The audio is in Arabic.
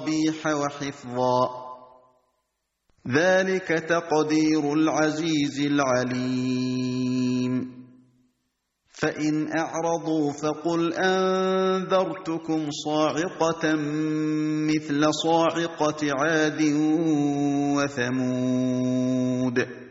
ومصابيح وحفظا ذلك تقدير العزيز العليم فإن أعرضوا فقل أنذرتكم صاعقة مثل صاعقة عاد وثمود